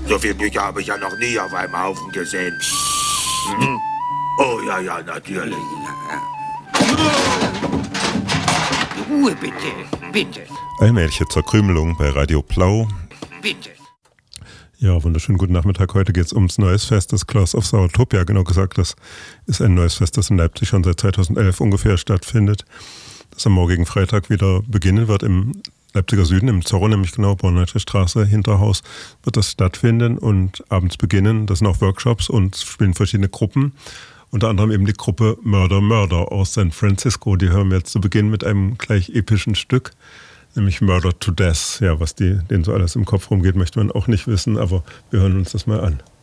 So viel Bücher habe ich ja noch nie auf einem Haufen gesehen. Mhm. Oh ja, ja, natürlich. Ruhe bitte, bitte. Allmähliche Zerkrümelung bei Radio Blau. Bitte. Ja, wunderschönen guten Nachmittag. Heute geht es ums neues Fest des Claws of Sourtopia. Genau gesagt, das ist ein neues Fest, das in Leipzig schon seit 2011 ungefähr stattfindet. Das am morgigen Freitag wieder beginnen wird im Leipziger Süden, im Zorro, nämlich genau, Borneutsche Straße, Hinterhaus, wird das stattfinden und abends beginnen. Das sind auch Workshops und spielen verschiedene Gruppen. Unter anderem eben die Gruppe Murder Murder aus San Francisco. Die hören wir jetzt zu Beginn mit einem gleich epischen Stück, nämlich Murder to Death. Ja, was denen so alles im Kopf rumgeht, möchte man auch nicht wissen, aber wir hören uns das mal an.